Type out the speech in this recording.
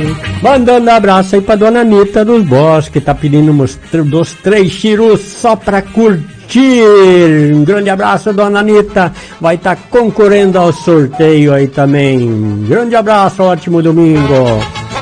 Mandando abraço aí pra dona Anitta dos Bosques, que tá pedindo dos 3 chirus só pra curtir. Um grande abraço, dona Anitta. Vai estar concorrendo ao sorteio aí também. Grande abraço, ótimo domingo.